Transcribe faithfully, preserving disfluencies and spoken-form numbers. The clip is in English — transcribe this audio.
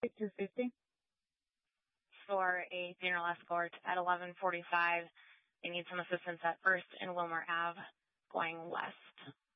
two fifty. For a funeral escort at eleven forty-five. They need some assistance at First and Wilmer Ave going west.